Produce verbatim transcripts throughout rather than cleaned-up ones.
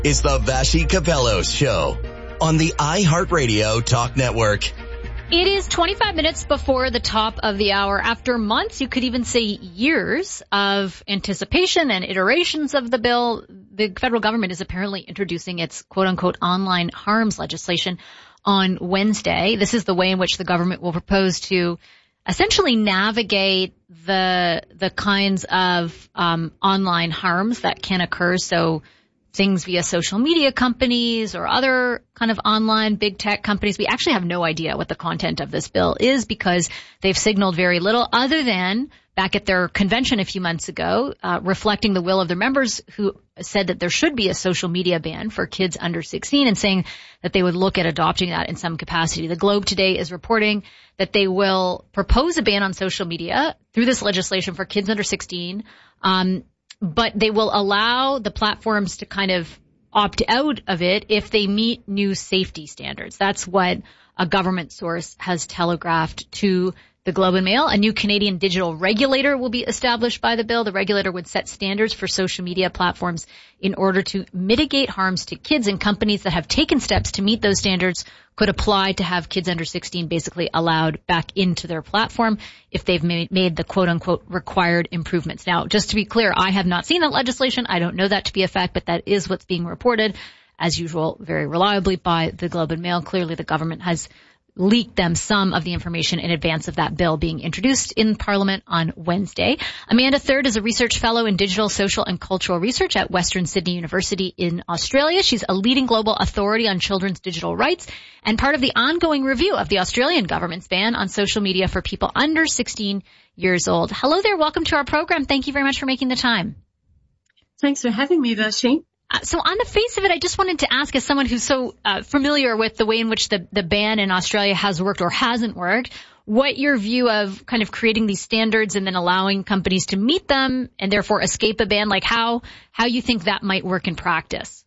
is the Vassy Capellos Show on the iHeartRadio Talk Network. It is twenty-five minutes before the top of the hour. After months, you could even say years of anticipation and iterations of the bill, the federal government is apparently introducing its quote-unquote online harms legislation on Wednesday. This is the way in which the government will propose to essentially navigate the the kinds of um online harms that can occur. So things via social media companies or other kind of online big tech companies. We actually have no idea what the content of this bill is because they've signaled very little other than back at their convention a few months ago, uh, reflecting the will of their members who said that there should be a social media ban for kids under sixteen and saying that they would look at adopting that in some capacity. The Globe today is reporting that they will propose a ban on social media through this legislation for kids under sixteen. Um, but they will allow the platforms to kind of opt out of it if they meet new safety standards. That's what a government source has telegraphed to the Globe and Mail. A new Canadian digital regulator will be established by the bill. The regulator would set standards for social media platforms in order to mitigate harms to kids, and companies that have taken steps to meet those standards could apply to have kids under sixteen basically allowed back into their platform if they've made, made the quote-unquote required improvements. Now, just to be clear, I have not seen that legislation. I don't know that to be a fact, but that is what's being reported, as usual, very reliably by the Globe and Mail. Clearly, the government has leaked them some of the information in advance of that bill being introduced in Parliament on Wednesday. Amanda Third is a research fellow in digital, social, and cultural research at Western Sydney University in Australia. She's a leading global authority on children's digital rights and part of the ongoing review of the Australian government's ban on social media for people under sixteen years old. Hello there. Welcome to our program. Thank you very much for making the time. Thanks for having me, Vassy. Uh, so on the face of it, I just wanted to ask, as someone who's so uh, familiar with the way in which the, the ban in Australia has worked or hasn't worked, what your view of kind of creating these standards and then allowing companies to meet them and therefore escape a ban, like how, how you think that might work in practice?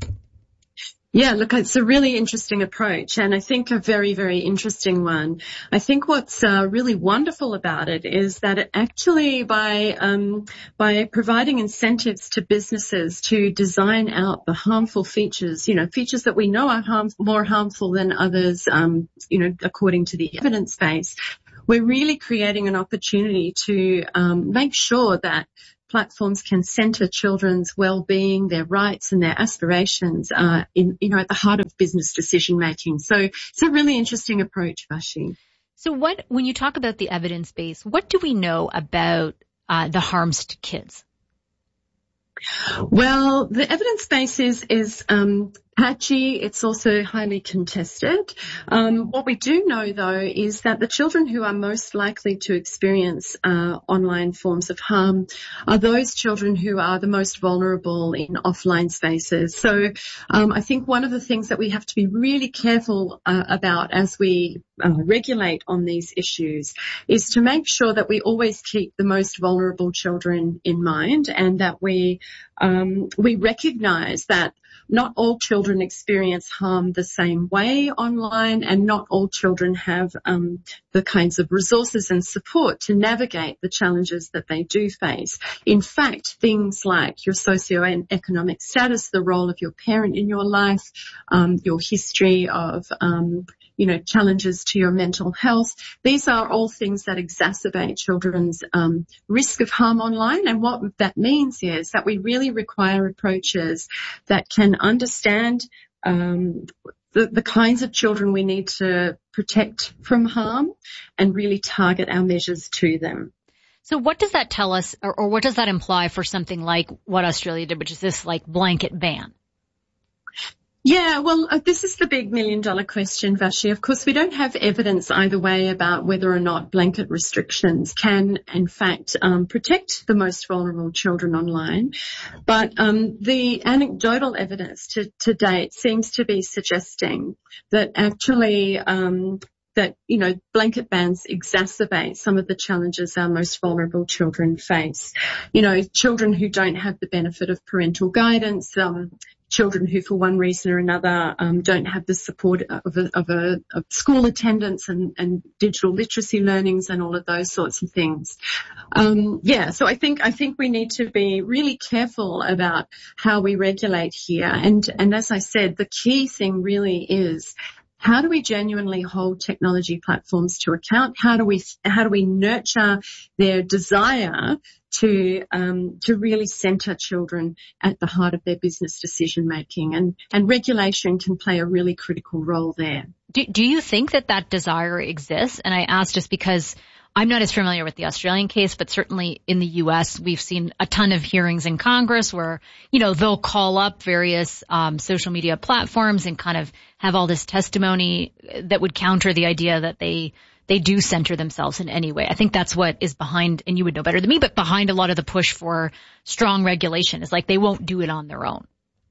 Yeah, look, it's a really interesting approach, and I think a very, very interesting one. I think what's uh, really wonderful about it is that it actually, by um, by providing incentives to businesses to design out the harmful features, you know, features that we know are harm, more harmful than others, um, you know, according to the evidence base, we're really creating an opportunity to um, make sure that platforms can centre children's well-being, their rights and their aspirations uh, in, you know, at the heart of business decision-making. So it's a really interesting approach, Vassy. So what, when you talk about the evidence base, what do we know about uh, the harms to kids? Well, the evidence base is, is um, patchy. It's also highly contested. Um, what we do know, though, is that the children who are most likely to experience uh, online forms of harm are those children who are the most vulnerable in offline spaces. So um, I think one of the things that we have to be really careful uh, about as we uh, regulate on these issues is to make sure that we always keep the most vulnerable children in mind, and that we um, we recognise that not all children experience harm the same way online, and not all children have um, the kinds of resources and support to navigate the challenges that they do face. In fact, things like your socioeconomic status, the role of your parent in your life, um, your history of um, you know, challenges to your mental health. These are all things that exacerbate children's um, risk of harm online. And what that means is that we really require approaches that can understand um, the, the kinds of children we need to protect from harm and really target our measures to them. So what does that tell us, or, or what does that imply for something like what Australia did, which is this like blanket ban? Yeah, well, uh, this is the big million dollar question, Vassy. Of course, we don't have evidence either way about whether or not blanket restrictions can, in fact, um, protect the most vulnerable children online. But um, the anecdotal evidence to, to date seems to be suggesting that actually um, that, you know, blanket bans exacerbate some of the challenges our most vulnerable children face. You know, children who don't have the benefit of parental guidance, um, children who for one reason or another um, don't have the support of a, of a of school attendance and, and digital literacy learnings and all of those sorts of things. Um, yeah, so I think I think we need to be really careful about how we regulate here. And and as I said, the key thing really is, how do we genuinely hold technology platforms to account? How do we how do we nurture their desire to um, to really centre children at the heart of their business decision making? And and regulation can play a really critical role there. Do, do you think that that desire exists? And I ask just because I'm not as familiar with the Australian case, but certainly in the U S, we've seen a ton of hearings in Congress where, you know, they'll call up various um, social media platforms and kind of have all this testimony that would counter the idea that they they do center themselves in any way. I think that's what is behind, and you would know better than me, but behind a lot of the push for strong regulation is like they won't do it on their own.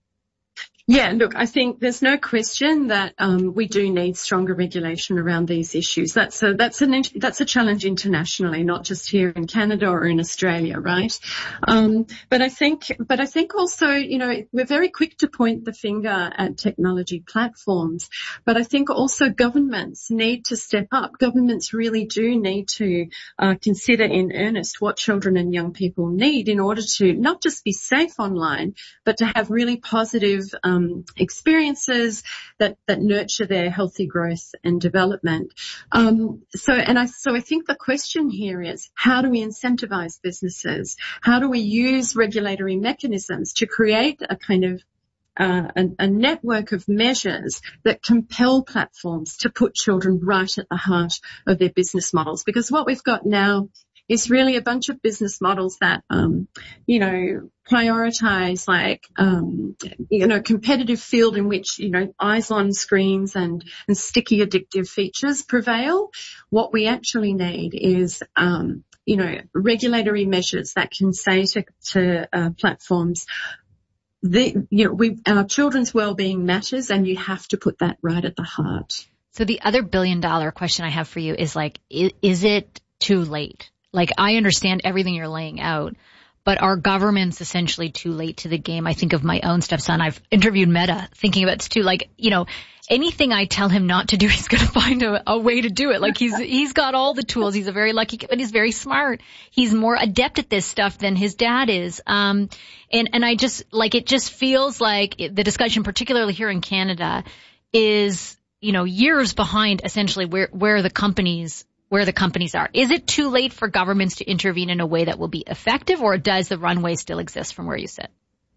Yeah, look, I think there's no question that um, we do need stronger regulation around these issues. That's a that's an that's a challenge internationally, not just here in Canada or in Australia, right? Um, but I think, but I think also, you know, we're very quick to point the finger at technology platforms, but I think also governments need to step up. Governments really do need to uh, consider in earnest what children and young people need in order to not just be safe online, but to have really positive um, Um, experiences that, that nurture their healthy growth and development. Um, so, and I, so I think the question here is, how do we incentivize businesses? How do we use regulatory mechanisms to create a kind of Uh, a, a network of measures that compel platforms to put children right at the heart of their business models? Because what we've got now is really a bunch of business models that, um, you know, prioritize like, um, you know, competitive field in which, you know, eyes on screens and, and sticky addictive features prevail. What we actually need is, um, you know, regulatory measures that can say to, to uh, platforms, The, you know, we, our children's well-being matters, and you have to put that right at the heart. So the other billion dollar question I have for you is like, is, is it too late? Like, I understand everything you're laying out, but are governments essentially too late to the game? I think of my own stepson. I've interviewed Meta thinking about it's too, like, you know, anything I tell him not to do, he's going to find a, a way to do it. Like he's, he's got all the tools. He's a very lucky kid, but he's very smart. He's more adept at this stuff than his dad is. Um, and, and I just, like, it just feels like it, the discussion, particularly here in Canada, is, you know, years behind essentially where, where the companies where the companies are. Is it too late for governments to intervene in a way that will be effective, or does the runway still exist from where you sit?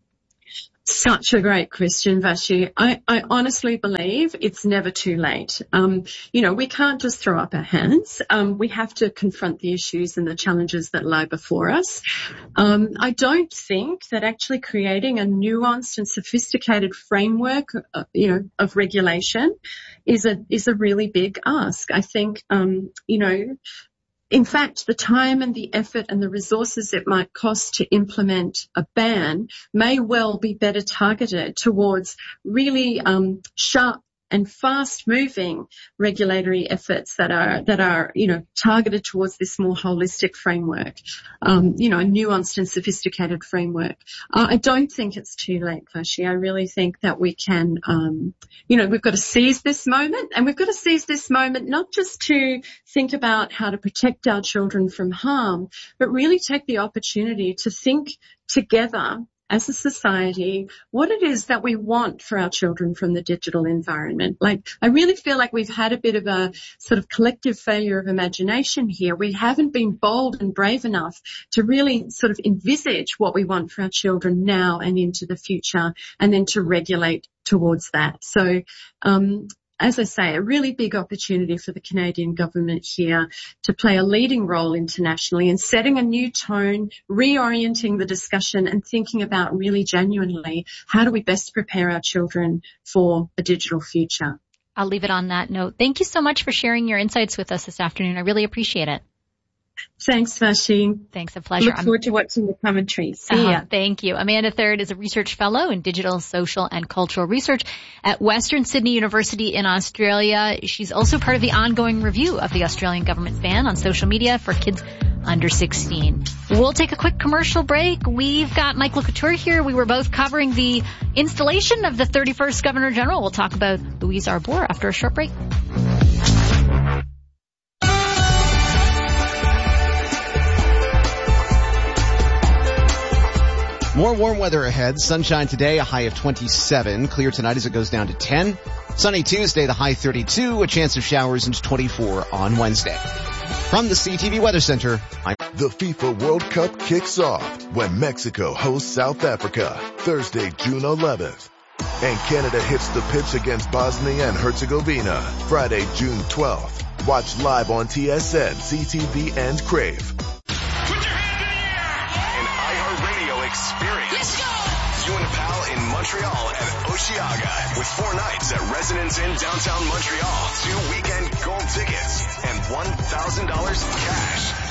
Such a great question, Vashi. I, I honestly believe it's never too late. Um, you know, we can't just throw up our hands. Um, we have to confront the issues and the challenges that lie before us. Um, I don't think that actually creating a nuanced and sophisticated framework, uh, you know, of regulation is a, is a really big ask. I think, um, you know, in fact, the time and the effort and the resources it might cost to implement a ban may well be better targeted towards really um, sharp and fast-moving regulatory efforts that are that are you know targeted towards this more holistic framework, um, you know, a nuanced and sophisticated framework. Uh, I don't think it's too late, Vashi. I really think that we can, um, you know, we've got to seize this moment, and we've got to seize this moment not just to think about how to protect our children from harm, but really take the opportunity to think together as a society, what it is that we want for our children from the digital environment. Like, I really feel like we've had a bit of a sort of collective failure of imagination here. We haven't been bold and brave enough to really sort of envisage what we want for our children now and into the future, and then to regulate towards that. So, um, as I say, a really big opportunity for the Canadian government here to play a leading role internationally in setting a new tone, reorienting the discussion, and thinking about really genuinely how do we best prepare our children for a digital future. I'll leave it on that note. Thank you so much for sharing your insights with us this afternoon. I really appreciate it. Thanks, Vashi. Thanks, a pleasure. Look forward to watching the commentary. See uh-huh. ya. Thank you. Amanda Third is a research fellow in digital, social, and cultural research at Western Sydney University in Australia. She's also part of the ongoing review of the Australian government's ban on social media for kids under sixteen. We'll take a quick commercial break. We've got Michael Couture here. We were both covering the installation of the thirty-first Governor General. We'll talk about Louise Arbour after a short break. More warm weather ahead. Sunshine today, a high of twenty-seven. Clear tonight as it goes down to ten. Sunny Tuesday, the high thirty-two. A chance of showers into twenty-four on Wednesday. From the C T V Weather Center, I'm... The FIFA World Cup kicks off when Mexico hosts South Africa Thursday, June eleventh. And Canada hits the pitch against Bosnia and Herzegovina Friday, June twelfth. Watch live on T S N, C T V, and Crave. Experience. Let's go! You and Pal in Montreal at Osheaga with four nights at Residence Inn downtown Montreal, two weekend gold tickets, and one thousand dollars cash.